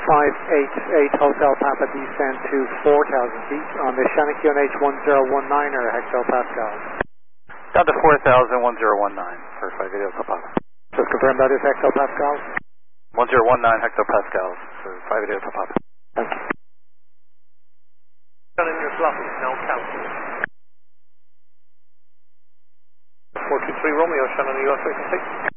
588 Hotel Papa descend to 4,000 feet on the Shannon QNH 1019 or hectopascals. Down to 4,000, 1019 for 5 video Papa. Just confirm that is hectopascals. 1019 hectopascals for 5 video Papa. Thank you. Shannon, your slot is now counting. 423 Romeo, Shannon, you are 36.